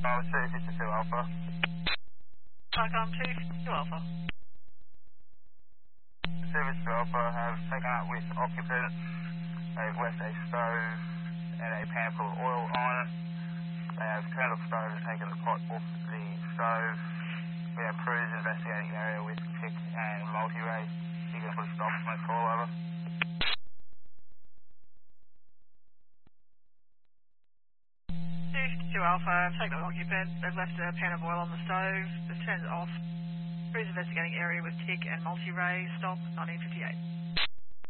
252 Alpha. Icon 2 Alpha. 252 Alpha have taken up with occupant. They've left a stove and a pan full of oil on it. They have turned off the stove and taken the pot off the stove. We have crews investigating the area with TIC and multi-ray. You can put a stop smoke call over. 2 Alpha, take the occupant. They've left a pan of oil on the stove. They've turned it off. Crews investigating area with TIC and multi-ray. Stop 1958.